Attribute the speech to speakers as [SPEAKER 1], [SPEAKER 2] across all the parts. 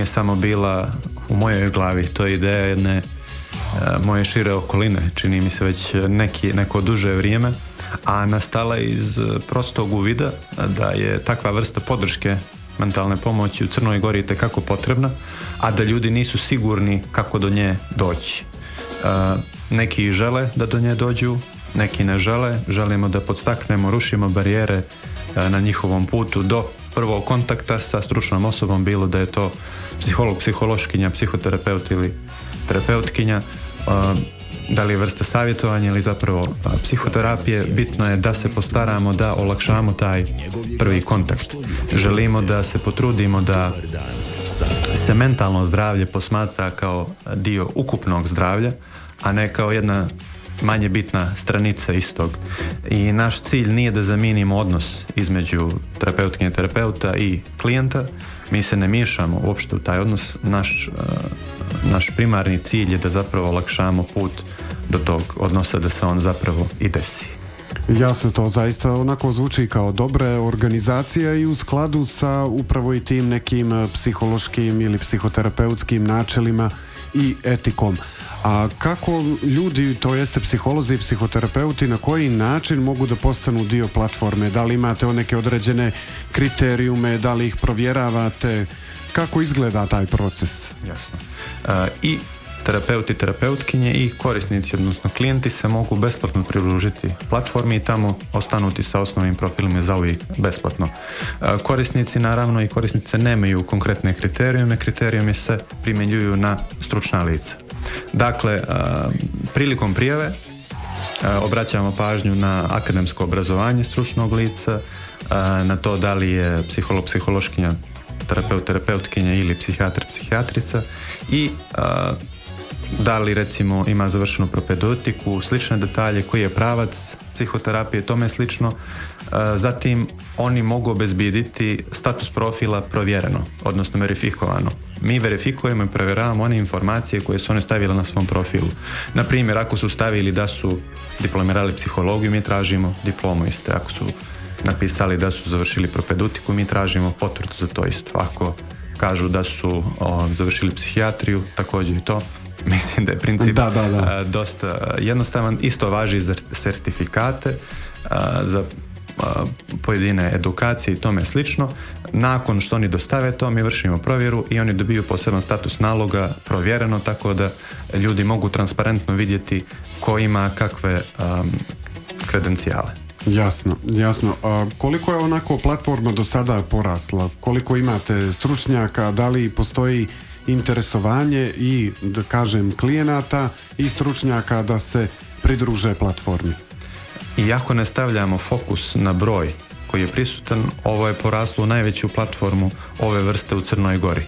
[SPEAKER 1] samo bila u mojoj glavi, to je ideja jedne moje šire okoline, čini mi se već neko duže vrijeme, a nastala iz prostog uvida da je takva vrsta podrške mentalne pomoći u Crnoj Gori itekako potrebna, a da ljudi nisu sigurni kako do nje doći. Neki žele da do nje dođu, neki ne žele. Želimo da podstaknemo, rušimo barijere na njihovom putu do prvog kontakta sa stručnom osobom, bilo da je to psiholog, psihološkinja, psihoterapeut ili terapeutkinja, da li je vrsta savjetovanja ili zapravo psihoterapije. Bitno je da se postaramo da olakšamo taj prvi kontakt. Želimo da se potrudimo da se mentalno zdravlje posmatra kao dio ukupnog zdravlja, a ne kao jedna manje bitna stranica istog. I naš cilj nije da zamijenimo odnos između terapeutkinje, terapeuta i klijenta. Mi se ne miješamo uopšte u taj odnos. Naš primarni cilj je da zapravo olakšamo put do tog odnosa, da se on zapravo i desi.
[SPEAKER 2] Jasno, to zaista onako zvuči kao dobra organizacija i u skladu sa upravo i tim nekim psihološkim ili psihoterapeutskim načelima i etikom. A kako ljudi, to jeste psiholozi i psihoterapeuti, na koji način mogu da postanu dio platforme? Da li imate neke određene kriterijume, da li ih provjeravate? Kako izgleda taj proces?
[SPEAKER 1] Jasno. I terapeuti, terapeutkinje i korisnici, odnosno klijenti se mogu besplatno pridružiti platformi i tamo ostanuti sa osnovnim profilima zauvijek besplatno. Korisnici naravno i korisnice nemaju konkretne kriterijume, kriterijume se primjenjuju na stručna lica. Dakle, prilikom prijave obraćamo pažnju na akademsko obrazovanje stručnog lica, na to da li je psiholog, psihološkinja, terapeut, terapeutkinja ili psihijatar, psihijatrica i da li recimo ima završenu propedeutiku, slične detalje, koji je pravac psihoterapije, tome slično. Zatim oni mogu obezbijediti status profila provjereno, odnosno verifikovano. Mi verifikujemo i provjeravamo one informacije koje su one stavile na svom profilu. Na primjer, ako su stavili da su diplomirali psihologiju, mi tražimo diplomu iste. Ako su napisali da su završili propedeutiku, mi tražimo potvrdu za to isto. Ako kažu da su završili psihijatriju, također i to. Mislim da je princip dosta jednostavan. Isto važi za sertifikate, za pojedine edukacije i tome slično. Nakon što oni dostave to, mi vršimo provjeru i oni dobiju poseban status naloga provjereno, tako da ljudi mogu transparentno vidjeti ko ima kakve kredencijale.
[SPEAKER 2] Jasno. Koliko je onako platforma do sada porasla? Koliko imate stručnjaka? Da li postoji interesovanje i, da kažem, klijenata i stručnjaka da se pridruže platformi?
[SPEAKER 1] Iako ne stavljamo fokus na broj koji je prisutan, ovo je poraslo u najveću platformu ove vrste u Crnoj Gori.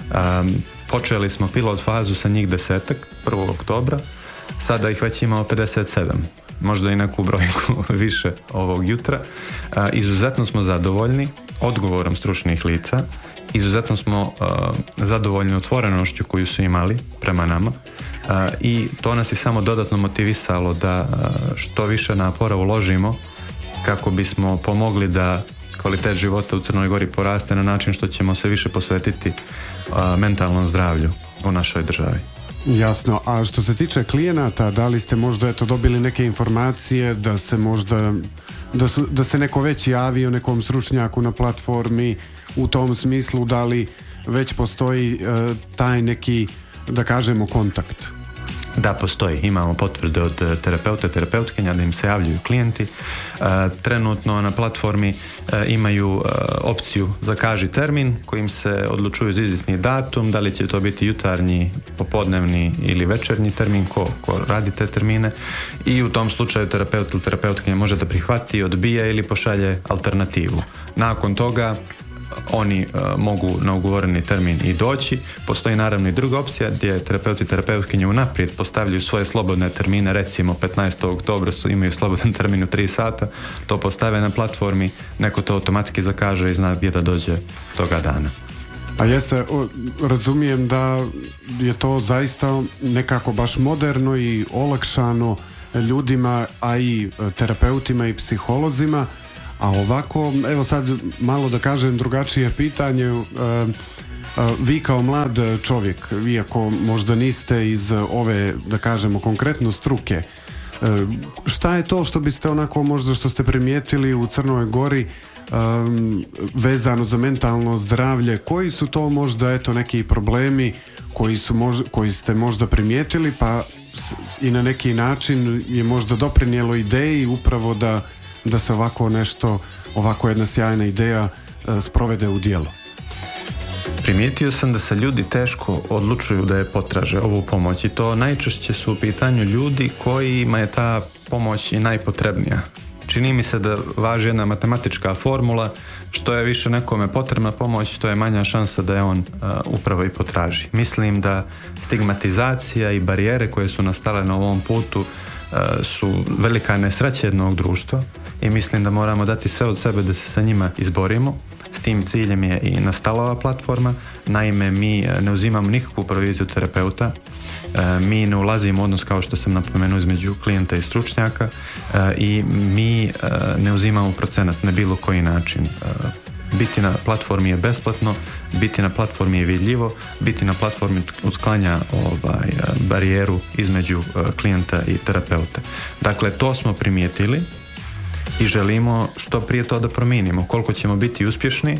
[SPEAKER 1] Počeli smo pilot fazu sa njih 10, 1. oktobra, sada ih već imamo 57, možda i neku brojku više ovog jutra. Izuzetno smo zadovoljni odgovorom stručnih lica, izuzetno smo zadovoljni otvorenošću koju su imali prema nama i to nas je samo dodatno motivisalo da što više napora uložimo kako bismo pomogli da kvalitet života u Crnoj Gori poraste na način što ćemo se više posvetiti mentalnom zdravlju u našoj državi.
[SPEAKER 2] Jasno, a što se tiče klijenata, da li ste možda dobili neke informacije da se možda da se neko već javio nekom stručnjaku na platformi, u tom smislu da li već postoji taj neki, da kažemo, kontakt?
[SPEAKER 1] Da, postoji. Imamo potvrde od terapeuta, terapeutkinja da im se javljaju klijenti. Trenutno na platformi imaju opciju zakaži termin kojim se odlučuju za izvjesni datum, da li će to biti jutarnji, popodnevni ili večernji termin, ko radi te termine, i u tom slučaju terapeut ili terapeutkinja može da prihvati, odbija ili pošalje alternativu. Nakon toga oni mogu na ugovoreni termin i doći. Postoji naravno i druga opcija gdje terapeuti i terapeutkinje unaprijed postavljaju svoje slobodne termine, recimo 15. oktobra imaju slobodan termin u 3 sata, to postave na platformi, neko to automatski zakaže i zna gdje da dođe toga dana.
[SPEAKER 2] A jeste, razumijem da je to zaista nekako baš moderno i olakšano ljudima, a i terapeutima i psiholozima. A ovako, evo sad malo da kažem drugačije pitanje, Vi kao mlad čovjek, iako možda niste iz ove, da kažemo, konkretno struke, šta je to što biste onako možda što ste primijetili u Crnoj Gori vezano za mentalno zdravlje? Koji su to možda neki problemi koji ste možda primijetili pa i na neki način je možda doprinijelo ideji upravo da se ovako nešto, ovako jedna sjajna ideja sprovede u djelo?
[SPEAKER 1] Primijetio sam da se ljudi teško odlučuju da je potraže ovu pomoć i to najčešće su u pitanju ljudi kojima je ta pomoć i najpotrebnija. Čini mi se da važi jedna matematička formula, što je više nekome potrebna pomoć, to je manja šansa da je on upravo i potraži. Mislim da stigmatizacija i barijere koje su nastale na ovom putu su velika nesreća jednog društva i mislim da moramo dati sve od sebe da se sa njima izborimo. S tim ciljem je i nastala ova platforma. Naime, mi ne uzimamo nikakvu proviziju terapeuta, mi ne ulazimo u odnos, kao što sam napomenuo, između klijenta i stručnjaka i mi ne uzimamo procenat na bilo koji način. Biti na platformi je besplatno, biti na platformi je vidljivo, biti na platformi otklanja barijeru između klijenta i terapeuta. Dakle, to smo primijetili i želimo što prije to da promijenimo. Koliko ćemo biti uspješni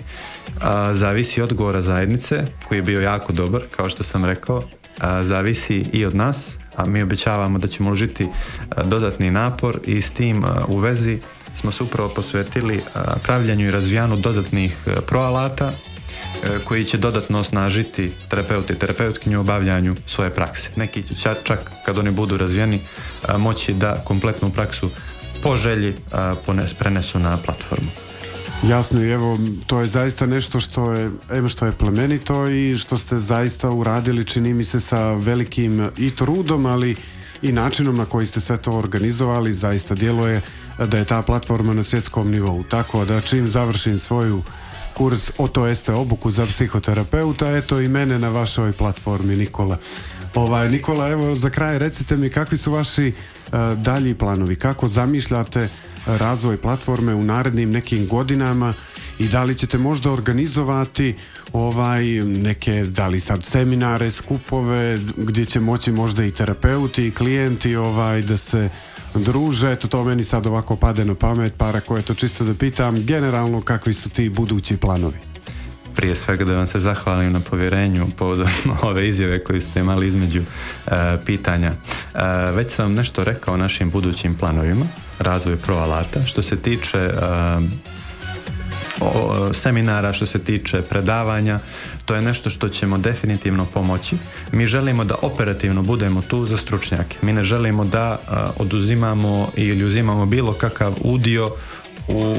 [SPEAKER 1] zavisi od odgovora zajednice, koji je bio jako dobar, kao što sam rekao, zavisi i od nas, a mi obećavamo da ćemo uložiti dodatni napor i s tim u vezi smo se upravo posvetili pravljanju i razvijanju dodatnih proalata koji će dodatno osnažiti terapeuti i terapeutkinju u obavljanju svoje prakse. Neki će čak kad oni budu razvijeni moći da kompletnu praksu po želji prenesu na platformu.
[SPEAKER 2] Jasno, i evo, to je zaista nešto što je plemenito i što ste zaista uradili, čini mi se, sa velikim i trudom, ali i načinom na koji ste sve to organizovali. Zaista djeluje da je ta platforma na svjetskom nivou. Tako da čim završim svoju kurs, obuku za psihoterapeuta, eto i mene na vašoj platformi, Nikola. Nikola, evo za kraj recite mi kakvi su vaši dalji planovi, kako zamišljate razvoj platforme u narednim nekim godinama i da li ćete možda organizovati neke, da li sad seminare, skupove gdje će moći možda i terapeuti i klijenti da se druže. Eto, to meni sad ovako pade na pamet, pa ako je to čisto da pitam generalno kakvi su ti budući planovi.
[SPEAKER 1] Prije svega da vam se zahvalim na povjerenju povodom ove izjave koju ste imali između pitanja. Već sam nešto rekao o našim budućim planovima, razvoju proalata. Što se tiče seminara, što se tiče predavanja, to je nešto što ćemo definitivno pomoći. Mi želimo da operativno budemo tu za stručnjake. Mi ne želimo da oduzimamo ili uzimamo bilo kakav udio u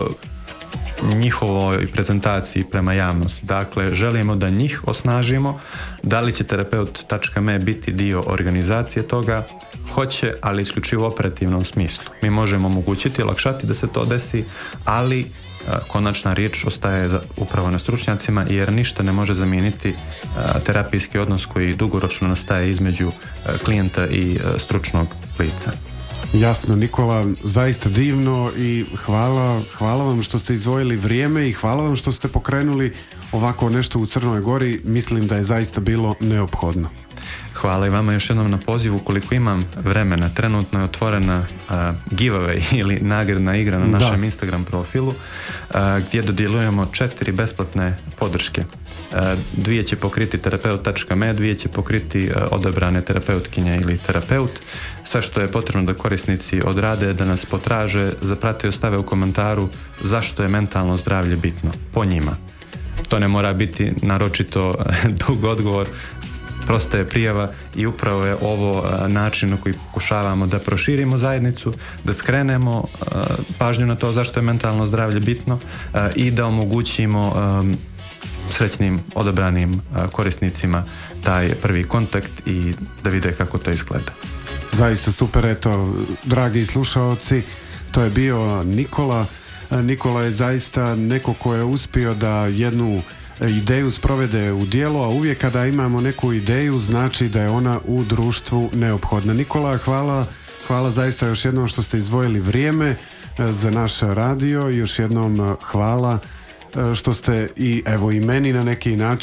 [SPEAKER 1] njihovoj prezentaciji prema javnosti. Dakle, želimo da njih osnažimo. Da li će terapeut.me biti dio organizacije toga? Hoće, ali isključivo u operativnom smislu. Mi možemo omogućiti, olakšati da se to desi, ali konačna riječ ostaje upravo na stručnjacima, jer ništa ne može zamijeniti terapijski odnos koji dugoročno nastaje između klijenta i stručnog lica.
[SPEAKER 2] Jasno, Nikola, zaista divno i hvala vam što ste izdvojili vrijeme i hvala vam što ste pokrenuli ovako nešto u Crnoj Gori. Mislim da je zaista bilo neophodno.
[SPEAKER 1] Hvala i vama još jednom na pozivu. Koliko imam vremena, trenutno je otvorena giveaway ili nagradna igra na našem Instagram profilu gdje dodjeljujemo 4 besplatne podrške. 2 će pokriti terapeut.me, 2 će pokriti odabrane terapeutkinje ili terapeut. Sve što je potrebno da korisnici odrade, da nas potraže, zaprate i ostave u komentaru zašto je mentalno zdravlje bitno po njima. To ne mora biti naročito dug odgovor, prosta je prijava i upravo je ovo način na koji pokušavamo da proširimo zajednicu, da skrenemo pažnju na to zašto je mentalno zdravlje bitno i da omogućimo srećnim odabranim korisnicima taj prvi kontakt i da vide kako to izgleda.
[SPEAKER 2] Zaista super, eto, dragi slušaoci, to je bio Nikola. Nikola je zaista neko ko je uspio da jednu ideju sprovede u djelo, a uvijek kada imamo neku ideju znači da je ona u društvu neophodna. Nikola, hvala zaista još jednom što ste izdvojili vrijeme za naš radio i još jednom hvala što ste i meni na neki način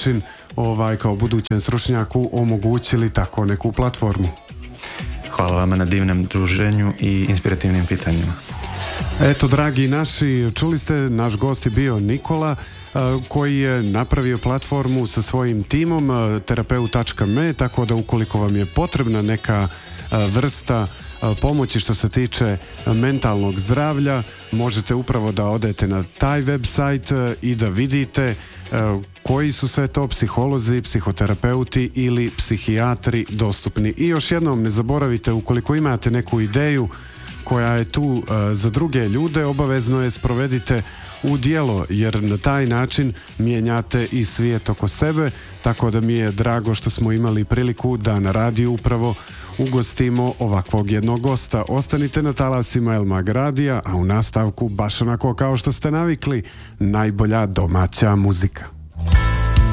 [SPEAKER 2] kao budućem stručnjaku omogućili tako neku platformu.
[SPEAKER 1] Hvala vama na divnom druženju i inspirativnim pitanjima.
[SPEAKER 2] Eto, dragi naši, čuli ste, naš gost je bio Nikola, koji je napravio platformu sa svojim timom terapeut.me, tako da ukoliko vam je potrebna neka vrsta pomoći što se tiče mentalnog zdravlja, možete upravo da odete na taj website i da vidite koji su sve to psiholozi, psihoterapeuti ili psihijatri dostupni. I još jednom ne zaboravite, ukoliko imate neku ideju koja je tu za druge ljude, obavezno je sprovedite u djelo, jer na taj način mijenjate i svijet oko sebe, tako da mi je drago što smo imali priliku da na radiju upravo ugostimo ovakvog jednog gosta. Ostanite na talasima El Mag radija, a u nastavku, baš onako kao što ste navikli, najbolja domaća muzika.